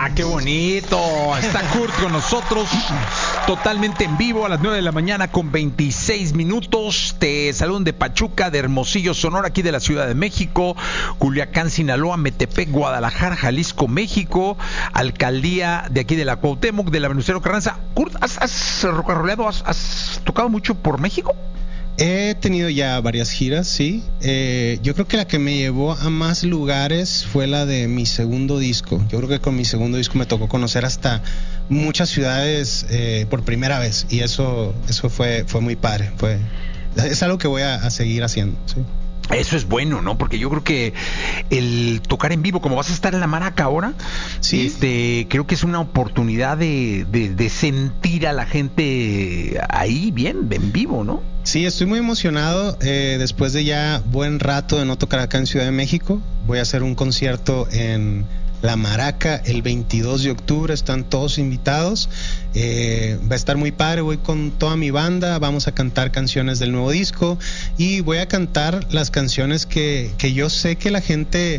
¡Qué bonito! Está Kurt con nosotros, totalmente en vivo a las 9 de la mañana con 26 minutos. Te saludan de Pachuca, de Hermosillo, Sonora, aquí de la Ciudad de México, Culiacán, Sinaloa, Metepec, Guadalajara, Jalisco, México, Alcaldía de aquí de la Cuauhtémoc, de la Venustiano Carranza. Kurt, ¿has rocaroleado, has tocado mucho por México? He tenido ya varias giras, sí. Yo creo que la que me llevó a más lugares fue la de mi segundo disco. Yo creo que con mi segundo disco me tocó conocer hasta muchas ciudades por primera vez. Y eso fue muy padre. Es algo que voy a seguir haciendo, sí. Eso es bueno, ¿no? Porque yo creo que el tocar en vivo, como vas a estar en la Maraca ahora, sí, creo que es una oportunidad de sentir a la gente ahí bien, en vivo, ¿no? Sí, estoy muy emocionado. Después de ya buen rato de no tocar acá en Ciudad de México, voy a hacer un concierto en la Maraca el 22 de octubre, están todos invitados. Va a estar muy padre, voy con toda mi banda, vamos a cantar canciones del nuevo disco y voy a cantar las canciones que yo sé que la gente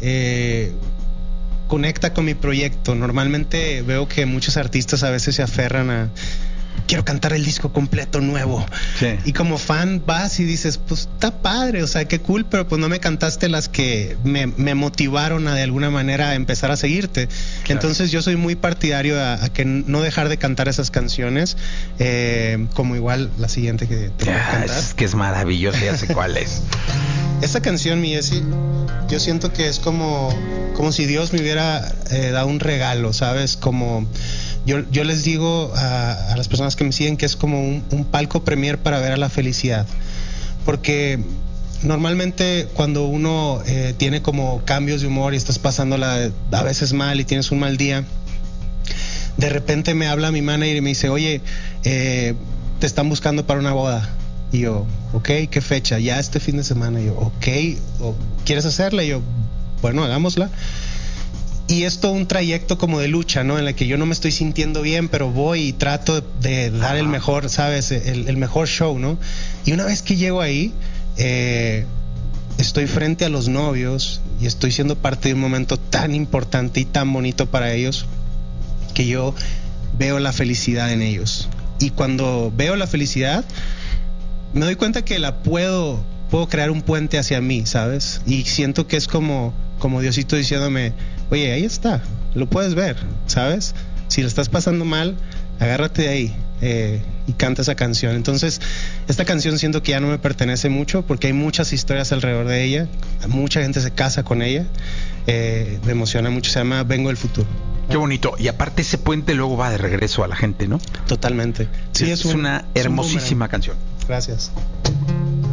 conecta con mi proyecto. Normalmente veo que muchos artistas a veces se aferran a quiero cantar el disco completo nuevo, sí. Y como fan vas y dices, pues está padre, o sea, qué cool, pero pues no me cantaste las que me motivaron de alguna manera a empezar a seguirte. Claro. Entonces yo soy muy partidario a que no dejar de cantar esas canciones, como igual la siguiente que te voy a cantar. Es que es maravillosa, ya sé cuál es. Esta canción, mi Jessy, yo siento que es como si Dios me hubiera dado un regalo, ¿sabes? Como yo les digo a las personas que me siguen que es como un palco premier para ver a la felicidad. Porque normalmente cuando uno tiene como cambios de humor y estás pasándola a veces mal y tienes un mal día, de repente me habla mi manager y me dice, oye, te están buscando para una boda. Y yo, ok, ¿qué fecha? Ya este fin de semana. Y yo, ok, ¿quieres hacerla? Y yo, bueno, hagámosla. Y es todo un trayecto como de lucha, ¿no? En la que yo no me estoy sintiendo bien, pero voy y trato de dar el mejor, ¿sabes? El mejor show, ¿no? Y una vez que llego ahí, estoy frente a los novios y estoy siendo parte de un momento tan importante y tan bonito para ellos que yo veo la felicidad en ellos. Y cuando veo la felicidad, me doy cuenta que puedo crear un puente hacia mí, ¿sabes? Y siento que es como Diosito diciéndome, oye, ahí está, lo puedes ver, ¿sabes? Si lo estás pasando mal, agárrate de ahí y canta esa canción. Entonces, esta canción siento que ya no me pertenece mucho porque hay muchas historias alrededor de ella, mucha gente se casa con ella, me emociona mucho, se llama Vengo del Futuro. Qué bonito, y aparte ese puente luego va de regreso a la gente, ¿no? Totalmente. Sí, es una hermosísima canción. Gracias.